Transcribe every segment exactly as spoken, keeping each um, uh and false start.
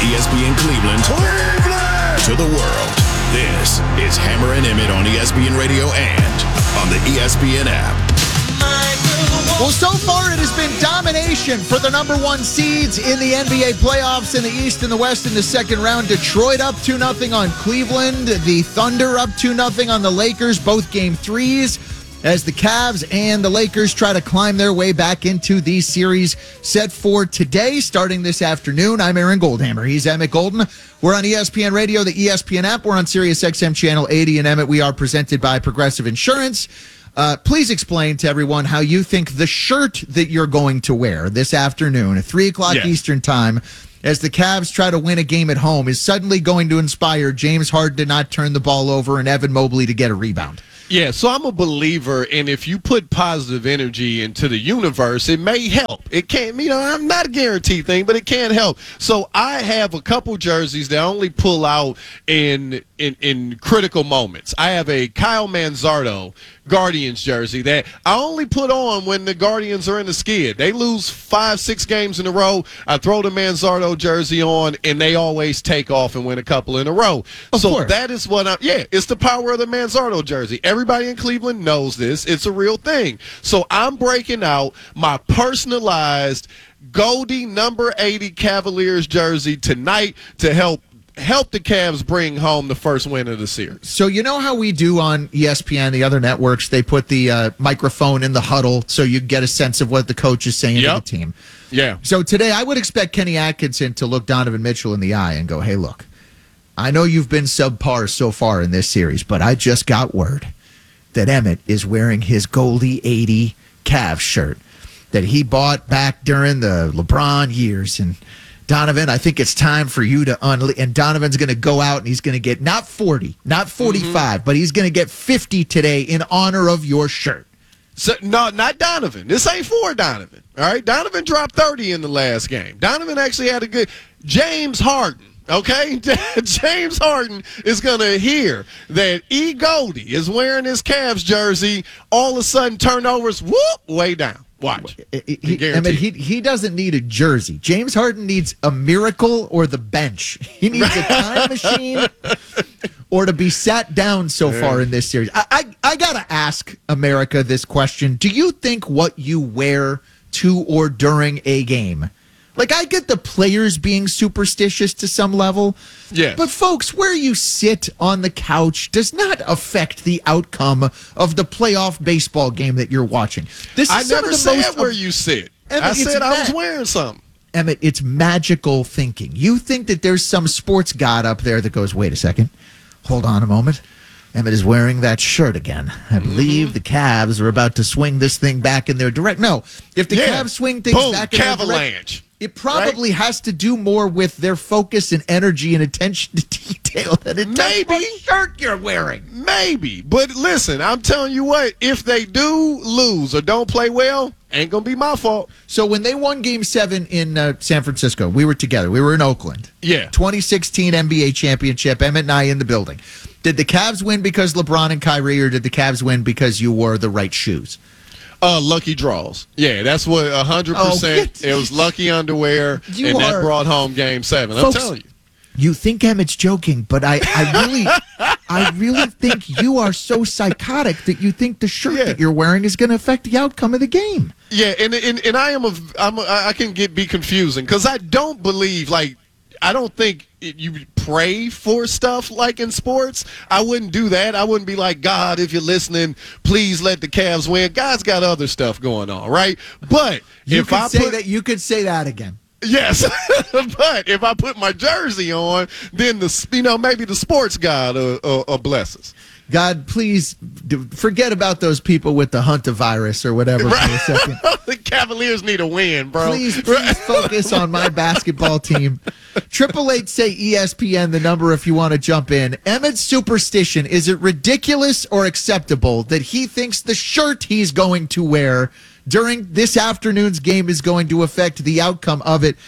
E S P N Cleveland, Cleveland to the world. This is Hammer and Emmett on E S P N Radio and on the E S P N app. Well, so far it has been domination for the number one seeds in the N B A playoffs in the East and the West in the second round. Detroit up two nothing on Cleveland. The Thunder up two nothing on the Lakers, both game threes, as the Cavs and the Lakers try to climb their way back into these series set for today, starting this afternoon. I'm Aaron Goldhammer. He's Emmett Golden. We're on E S P N Radio, the E S P N app. We're on Sirius X M Channel eighty. And Emmett, we are presented by Progressive Insurance. Uh, please explain to everyone how you think the shirt that you're going to wear this afternoon at three o'clock yes. Eastern time as the Cavs try to win a game at home is suddenly going to inspire James Harden to not turn the ball over and Evan Mobley to get a rebound. Yeah, so I'm a believer, and if you put positive energy into the universe, it may help. It can't, you know, I'm not a guaranteed thing, but it can help. So I have a couple jerseys that I only pull out in in, in critical moments. I have a Kyle Manzardo Guardians jersey that I only put on when the Guardians are in the skid. They lose five, six games in a row. I throw the Manzardo jersey on, and they always take off and win a couple in a row. Of so course. that is what I'm, yeah, it's the power of the Manzardo jersey. Everybody in Cleveland knows this. It's a real thing. So I'm breaking out my personalized Goldie number eighty Cavaliers jersey tonight to help help the Cavs bring home the first win of the series. So you know how we do on E S P N, the other networks, they put the uh, microphone in the huddle so you get a sense of what the coach is saying Yep. to the team. Yeah. So today I would expect Kenny Atkinson to look Donovan Mitchell in the eye and go, hey, look, I know you've been subpar so far in this series, but I just got word that Emmett is wearing his Goldie eighty Cavs shirt that he bought back during the LeBron years. And Donovan, I think it's time for you to unleash. And Donovan's going to go out and he's going to get not forty, not forty-five, mm-hmm. but he's going to get fifty today in honor of your shirt. So, no, not Donovan. This ain't for Donovan. All right, Donovan dropped thirty in the last game. Donovan actually had a good. James Harden. Okay, James Harden is going to hear that E. Goldie is wearing his Cavs jersey. All of a sudden, turnovers, whoop, way down. Watch. He, he, I mean, he he doesn't need a jersey. James Harden needs a miracle or the bench. He needs a time machine or to be sat down so far in this series. I, I, I got to ask America this question. Do you think what you wear to or during a game, like I get the players being superstitious to some level, yes. but folks, where you sit on the couch does not affect the outcome of the playoff baseball game that you're watching. This is I some never of the said most, where you sit. Emmett, I said ma- I was wearing something. Emmett, it's magical thinking. You think that there's some sports god up there that goes, wait a second, hold on a moment. Emmett is wearing that shirt again. I believe mm-hmm. the Cavs are about to swing this thing back in their direct. No, if the yeah. Cavs swing things Boom, back in Cavalanche. their direct, it probably right? has to do more with their focus and energy and attention to detail than it does what shirt you're wearing. Maybe. But listen, I'm telling you what, if they do lose or don't play well, ain't going to be my fault. So when they won Game seven in uh, San Francisco, we were together. We were in Oakland. Yeah. twenty sixteen N B A championship, Emmett and I in the building. Did the Cavs win because LeBron and Kyrie, or did the Cavs win because you wore the right shoes? Uh, lucky draws. Yeah, that's what one hundred percent. Oh, it was lucky underwear, you and are, that brought home game seven. folks, I'm telling you. You think Emmett's joking, but I, I really I really think you are so psychotic that you think the shirt Yeah. that you're wearing is going to affect the outcome of the game. Yeah, and and, and I am a, I'm a, I can get be confusing because I don't believe like I don't think it, you pray for stuff like in sports. I wouldn't do that. I wouldn't be like, God, if you're listening, please let the Cavs win. God's got other stuff going on, right? But You if could I say put, that you could say that again. yes, but if I put my jersey on, then the you know maybe the sports God will, will, will bless us. God, please do, forget about those people with the hantavirus or whatever Right. for a second. The Cavaliers need a win, bro. Please, please focus on my basketball team. Triple Eight say E S P N, the number if you want to jump in. Emmett's superstition, is it ridiculous or acceptable that he thinks the shirt he's going to wear during this afternoon's game is going to affect the outcome of it?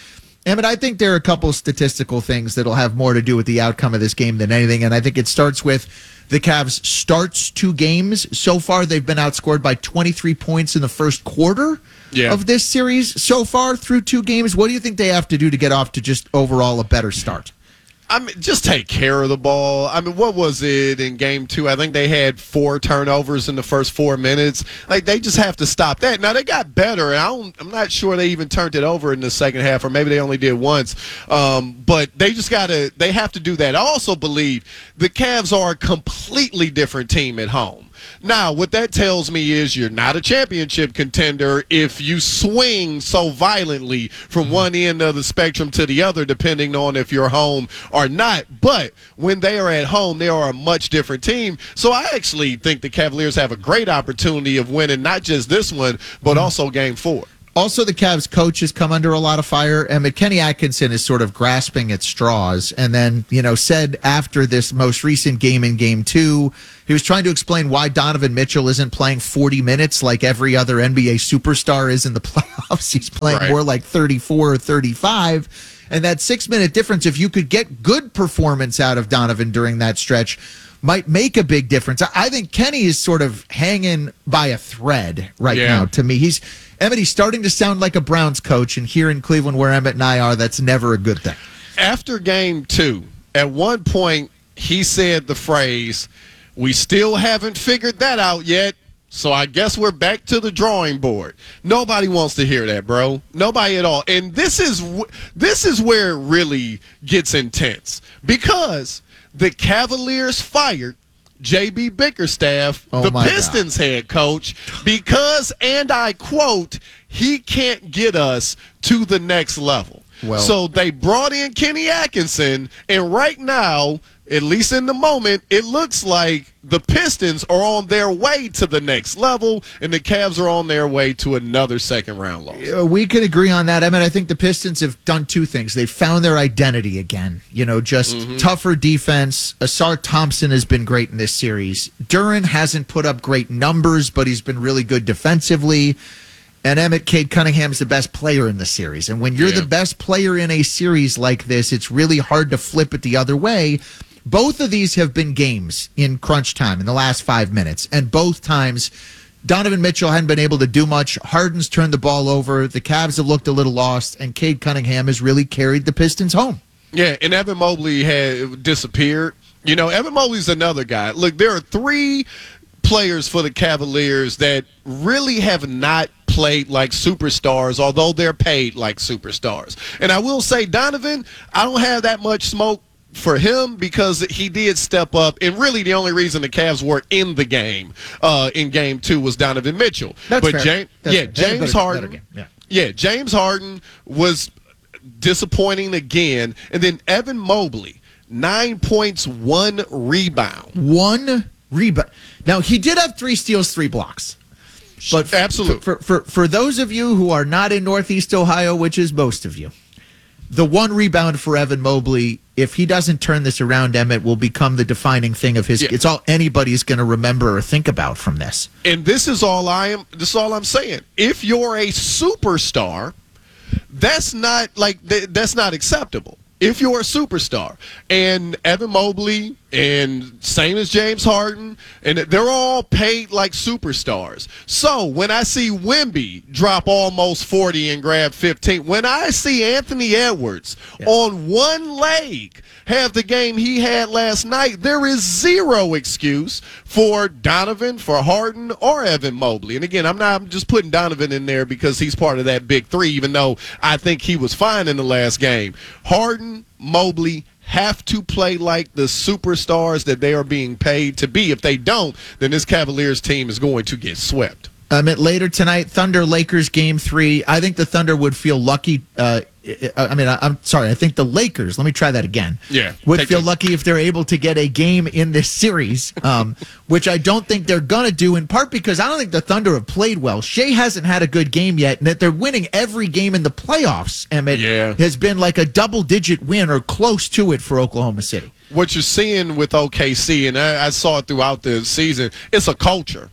Emmett, I think there are a couple statistical things that'll have more to do with the outcome of this game than anything, and I think it starts with the Cavs starts two games. So far, they've been outscored by twenty-three points in the first quarter yeah. of this series. So far, through two games, what do you think they have to do to get off to just overall a better start? I mean, just take care of the ball. I mean, what was it in game two? I think they had four turnovers in the first four minutes. Like, they just have to stop that. Now, they got better, and I don't, I'm not sure they even turned it over in the second half, or maybe they only did once. Um, but they just got to – they have to do that. I also believe the Cavs are a completely different team at home. Now, what that tells me is you're not a championship contender if you swing so violently from one end of the spectrum to the other, depending on if you're home or not. But when they are at home, they are a much different team. So I actually think the Cavaliers have a great opportunity of winning not just this one, but also game four. Also, the Cavs coach has come under a lot of fire, and Kenny Atkinson is sort of grasping at straws, and then, you know, said after this most recent game in game two, he was trying to explain why Donovan Mitchell isn't playing forty minutes like every other N B A superstar is in the playoffs. He's playing right. more like thirty-four or thirty-five, and that six-minute difference, if you could get good performance out of Donovan during that stretch, might make a big difference. I think Kenny is sort of hanging by a thread right yeah. now to me. He's Emmett, he's starting to sound like a Browns coach, and here in Cleveland where Emmett and I are, that's never a good thing. After game two, at one point, he said the phrase, "We still haven't figured that out yet, so I guess we're back to the drawing board." Nobody wants to hear that, bro. Nobody at all. And this is this is where it really gets intense, because the Cavaliers fired J B Bickerstaff, oh the Pistons God. head coach, because, and I quote, "he can't get us to the next level." Well, so they brought in Kenny Atkinson, and right now, at least in the moment, it looks like the Pistons are on their way to the next level, and the Cavs are on their way to another second-round loss. We can agree on that. I mean, I think the Pistons have done two things. They've found their identity again. You know, just mm-hmm. tougher defense. Asar Thompson has been great in this series. Duren hasn't put up great numbers, but he's been really good defensively. And Emmett, Cade Cunningham's the best player in the series. And when you're yeah. the best player in a series like this, it's really hard to flip it the other way. Both of these have been games in crunch time in the last five minutes. And both times, Donovan Mitchell hadn't been able to do much. Harden's turned the ball over. The Cavs have looked a little lost. And Cade Cunningham has really carried the Pistons home. Yeah, and Evan Mobley had disappeared. You know, Evan Mobley's another guy. Look, there are three players for the Cavaliers that really have not played like superstars, although they're paid like superstars. And I will say, Donovan, I don't have that much smoke for him because he did step up, and really the only reason the Cavs were in the game uh, in game two was Donovan Mitchell. That's but fair. James, That's yeah, fair. James better, Harden, better yeah. yeah, James Harden was disappointing again, and then Evan Mobley, nine points, one rebound, one rebound. Now he did have three steals, three blocks. But absolutely, for, for for for those of you who are not in Northeast Ohio, which is most of you, the one rebound for Evan Mobley, if he doesn't turn this around, Emmett, will become the defining thing of his. Yeah. It's all anybody's going to remember or think about from this. And this is all I am. This is all I'm saying. If you're a superstar, that's not like that's not acceptable. If you're a superstar, and Evan Mobley, and same as James Harden, and they're all paid like superstars. So when I see Wemby drop almost forty and grab fifteen, when I see Anthony Edwards yeah. on one leg have the game he had last night, there is zero excuse for Donovan, for Harden, or Evan Mobley. And again, I'm not I'm just putting Donovan in there because he's part of that big three, even though I think he was fine in the last game. Harden, Mobley have to play like the superstars that they are being paid to be. If they don't, then this Cavaliers team is going to get swept. Um, later tonight, Thunder Lakers game three. I think the Thunder would feel lucky. Uh, I mean, I, I'm sorry. I think the Lakers, let me try that again. Yeah. Would feel lucky if they're able to get a game in this series, um, which I don't think they're going to do, in part because I don't think the Thunder have played well. Shea hasn't had a good game yet, and that they're winning every game in the playoffs, Emmett, yeah. has been like a double-digit win or close to it for Oklahoma City. What you're seeing with O K C, and I, I saw it throughout the season, it's a culture.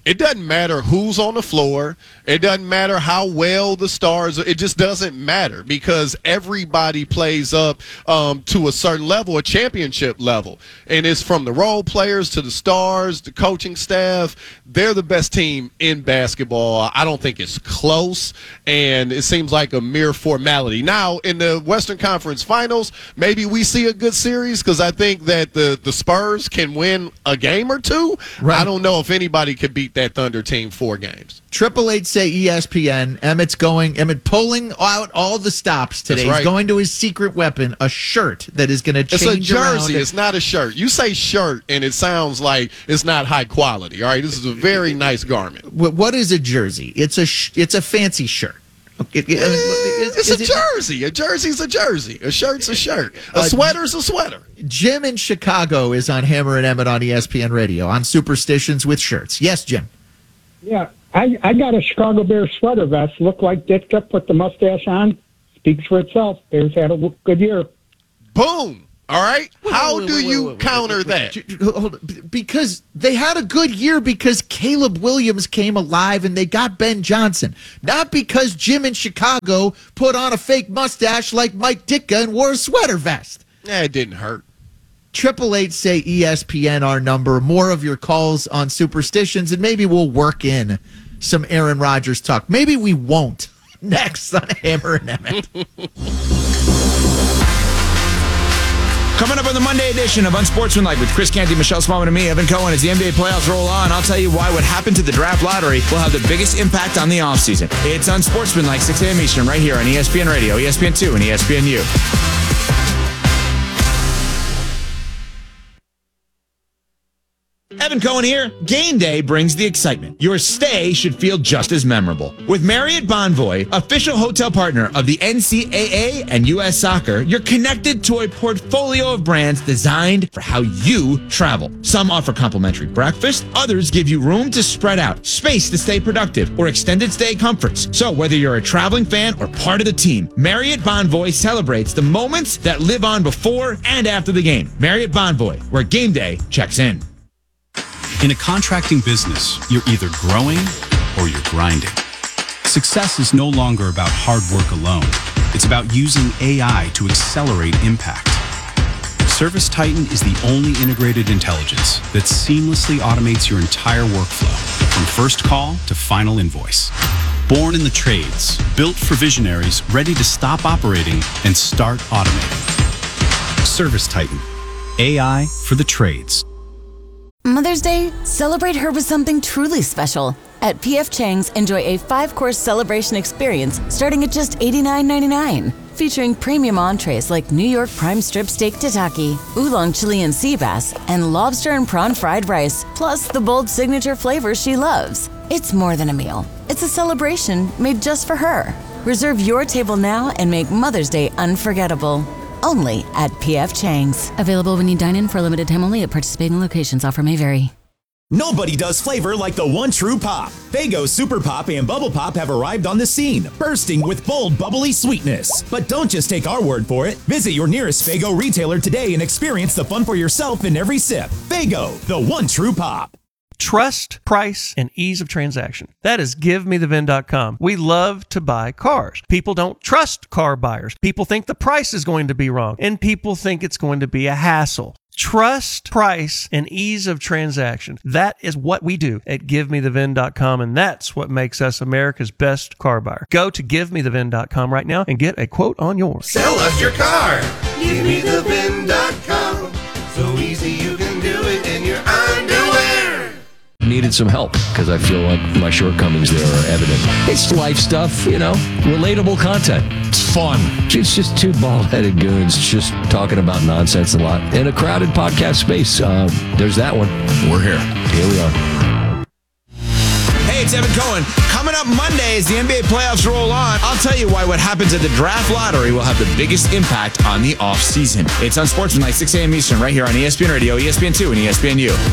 It doesn't matter who's on the floor. It doesn't matter how well the stars are. It just doesn't matter because everybody plays up um, to a certain level, a championship level. And it's from the role players to the stars, the coaching staff. They're the best team in basketball. I don't think it's close, and it seems like a mere formality. Now, in the Western Conference Finals, maybe we see a good series because I think that the, the Spurs can win a game or two. Right. I don't know if anybody could beat that Thunder team four games. Triple Eight say E S P N. Emmett's going. Emmett pulling out all the stops today. Right. He's going to his secret weapon, a shirt that is going to change. It's a jersey. Around. It's not a shirt. You say shirt, and it sounds like it's not high quality. All right, this is a very nice garment. What is a jersey? It's a sh- it's a fancy shirt. It, it, it's is, it's is a it, jersey. A jersey's a jersey. A shirt's a shirt. A uh, sweater's a sweater. Jim in Chicago is on Hammer and Emmett on E S P N Radio on Superstitions with Shirts. Yes, Jim. Yeah, I, I got a Chicago Bears sweater vest. Looked like Ditka, put the mustache on. Speaks for itself. Bears had a good year. Boom. All right. Wait, How wait, do wait, you wait, wait, counter wait, wait, wait. that? Hold on. Because they had a good year because Caleb Williams came alive and they got Ben Johnson. Not because Jim in Chicago put on a fake mustache like Mike Ditka and wore a sweater vest. Yeah, it didn't hurt. Triple Eight say E S P N our number. More of your calls on superstitions, and maybe we'll work in some Aaron Rodgers talk. Maybe we won't. Next on Hammer and Emmett. Coming up on the Monday edition of Unsportsmanlike with Chris Canty, Michelle Smallman, and me, Evan Cohen. As the N B A playoffs roll on, I'll tell you why what happened to the draft lottery will have the biggest impact on the offseason. It's Unsportsmanlike, six a.m. Eastern, right here on E S P N Radio, E S P N two, and E S P N U. Evan Cohen here. Game day brings the excitement. Your stay should feel just as memorable. With Marriott Bonvoy, official hotel partner of the N C double A and U S Soccer, you're connected to a portfolio of brands designed for how you travel. Some offer complimentary breakfast, others give you room to spread out, space to stay productive, or extended stay comforts. So whether you're a traveling fan or part of the team, Marriott Bonvoy celebrates the moments that live on before and after the game. Marriott Bonvoy, where game day checks in. In a contracting business, you're either growing or you're grinding. Success is no longer about hard work alone. It's about using A I to accelerate impact. ServiceTitan is the only integrated intelligence that seamlessly automates your entire workflow, from first call to final invoice. Born in the trades, built for visionaries ready to stop operating and start automating. ServiceTitan, A I for the trades. Mother's Day, celebrate her with something truly special. At P F Chang's, enjoy a five-course celebration experience starting at just eighty-nine ninety-nine. Featuring premium entrees like New York prime strip steak tataki, oolong Chilean sea bass, and lobster and prawn fried rice, plus the bold signature flavors she loves. It's more than a meal. It's a celebration made just for her. Reserve your table now and make Mother's Day unforgettable. Only at P F Chang's. Available when you dine in for a limited time only at participating locations. Offer may vary. Nobody does flavor like the one true pop. Faygo Super Pop and Bubble Pop have arrived on the scene, bursting with bold, bubbly sweetness. But don't just take our word for it. Visit your nearest Faygo retailer today and experience the fun for yourself in every sip. Faygo, the one true pop. Trust, price, and ease of transaction. That is give me the V I N dot com. We love to buy cars. People don't trust car buyers. People think the price is going to be wrong, and people think it's going to be a hassle. Trust, price, and ease of transaction. That is what we do at give me the V I N dot com, and that's what makes us America's best car buyer. Go to give me the V I N dot com right now and get a quote on yours. Sell us your car. give me the V I N dot com. So easy you can do it in your underwear. Needed some help because I feel like my shortcomings there are evident. It's life stuff, you know, relatable content. It's fun. It's just two bald-headed goons just talking about nonsense a lot in a crowded podcast space. Uh, there's that one. We're here. Here we are. Hey, it's Evan Cohen. Coming up Monday as the N B A playoffs roll on, I'll tell you why what happens at the draft lottery will have the biggest impact on the offseason. It's Unsportsmanlike, six a.m. Eastern, right here on E S P N Radio, E S P N two, and E S P N U.